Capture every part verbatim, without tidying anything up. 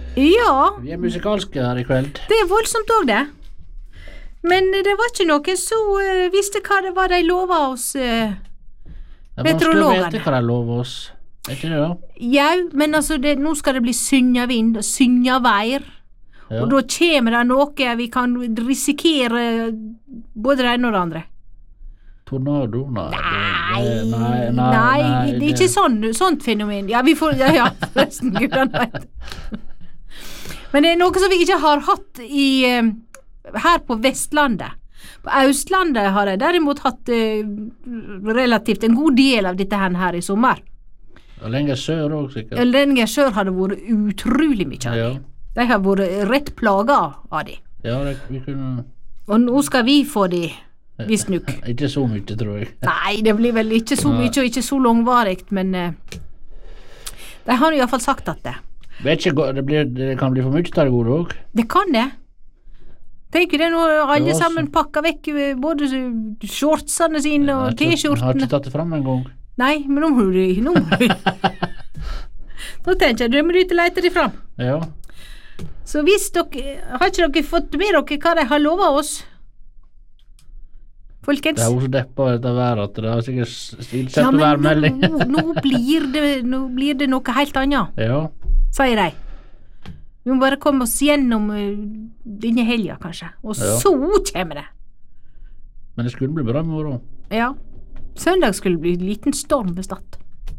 Ja. Vi er musikalske her i kveld. Det er voldsomt også det. Men det var ikke noen som uh, visste hva det var de lovet oss, uh, meteorologene. Man skal vite hva de lover oss. Er ikke det da? Ja, men altså, det, nå skal det bli synjavind og synjavær. Ja. Og da kommer det noe vi kan risikere både det ene og det andre. Tornado? Nei, nei, det, det, nei, nei, nei, nei, det er det. ikke sånn, sånt fenomen. Ja, vi får, ja, ja, forresten, Gud, vet. Men det er noe som vi ikke har hatt i, uh, her på Vestlandet. På Østlandet har jeg derimot hatt uh, relativt en god del av dette her, her i sommer. Og lenger sør også, sikkert. Lenger sør har det vært utrolig mye av ja. det. De har vært rett plaga av det. Ja, det, vi kunne... Og nå skal vi få de, visstnok. Ikke så mye, tror jeg. Nei, det blir vel ikke så mye og ikke så langvarigt, men uh, de har i hvert fall sagt at det. Vet ikke, det, blir, det kan bli for mye til det gode også. Det kan det. Tenk det nå, alle Det var sammen så- pakker vekk uh, både shortsene sine og Jeg har ikke- Jeg har t-skjortene. ikke tatt det frem en gang. Nei, men nå må du, nå må du. Nå tenker jeg, du må ut og lete de fram. Ja. Så hvis dere, har ikke dere fått med dere hva de har lovet oss? Folkens? Det er jo så deppa av dette været at det har sikkert stilsett Ja, å men være melding. nå, nå, blir det, nå blir det noe helt annet, Ja. sier de. Vi må bare komme oss gjennom uh, denne helga, kanskje. Og Ja. så kommer det. Men det skulle bli bra med morgen. Ja. Søndag skulle det bli en liten storm ved Stad.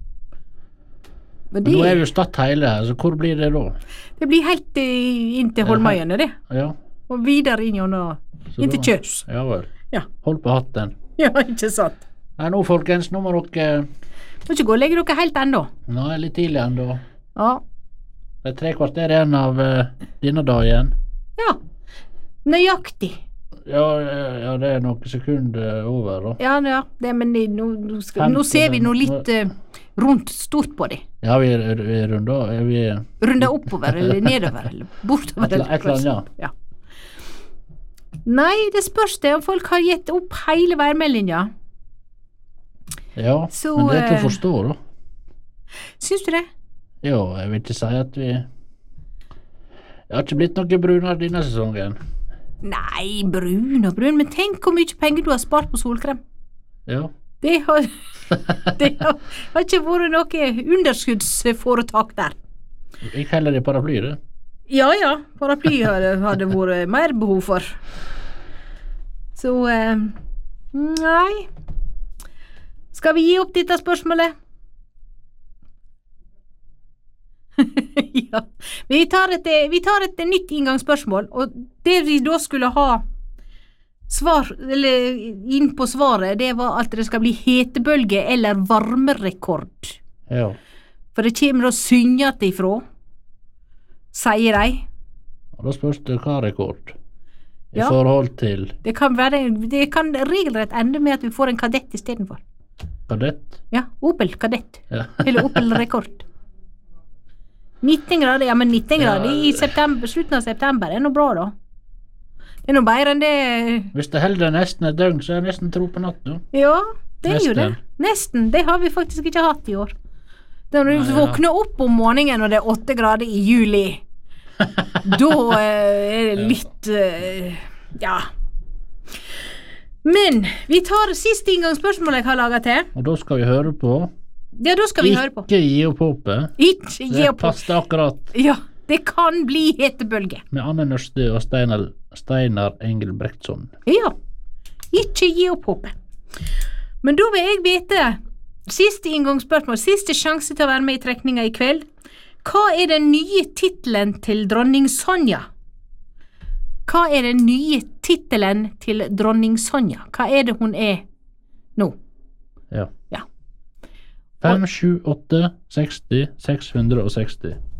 Men Men nå er det, vi jo statt hele her, så hvor blir det da? det blir helt uh, inn til Holmøyene, det. Ja. Og videre inn gjennom så inn til da- Kjøs. Ja vel. Ja. Hold på hatten. Ja, ikke sant. Nei, nå folkens, nå må dere... Må ikke gå og legge dere helt ennå. Nå er det litt tidlig ennå. Ja. Det er tre kvarter igjen av uh, denne dagen. Ja. Nøyaktig. Ja, ja, ja, det er noen sekunder over da. Ja, ja. Det, men det, nå, nå, skal, nå femti ser vi nå minutter. litt uh, rundt stort på det. Ja, vi er, vi er runda. Er vi... Runda oppover eller nedover eller bortover. Et eller- et eller annet, ja. Nei, det spørs det om folk har gitt opp hele værmeldinga. Ja, Så, men det er til å eh, forstå da. Syns du det? Ja, jeg vil ikke si at vi... Det har ikke blitt noe brunere denne sesongen. Nei, brun og brun, men tenk hvor mye penger du har spart på solkrem. Ja. Det har, det har, har ikke vært noe underskuddsforetak der. Jeg heller i paraply, det. Ja, ja, paraply hadde, hadde vært mer behov for. Så, eh, nei. Skal vi gi opp dette spørsmålet? Ja, vi tar, et, vi tar et nytt inngangsspørsmål, og det vi da skulle ha svar, eller inn på svaret, det var at det skal bli hetebølge eller varmerekord. Ja. For det kommer å synge til ifra, sier de. Og da spørs det hva rekord. I Ja. forhold til Det kan være, det kan regelrett ende med at vi får en kadett i stedet for. kadett. Ja, Opel kadett. Ja. Eller Opel rekord. nitten grader, ja, men nitten Ja. grader i september, slutten av september er noe bra da. Det er noe bedre enn det. Hvis det holder nesten et døgn, så er det nesten tro på natt nå. Ja, det er jo det. Nesten. Nesten. Det har vi faktisk ikke hatt i år. Når du Nei, ja. våkner opp om morgenen og det er åtte grader i juli, da eh, er det litt eh, ja. Men vi tar siste inngangsspørsmål jeg har laget til. Og da skal vi høre på Ja, da skal vi høre på. Ikke gi opp håpet. Ikke gi Det opp. passet akkurat Ja, det kan bli hetebølge. med Anne Nørstø og Steinar, Steinar Engelbrektsson. Ja, ikke gi opp håpet. Men da vil jeg vite, siste inngangsspørsmål, siste sjanse til å være med i trekninga i kveld. Hva er den nye titelen til dronning Sonja? Hva er den nye titelen til dronning Sonja? Hva er det hun er nå? Ja. Ja. fem, sju, åtte, seksti, seks hundre og seksti.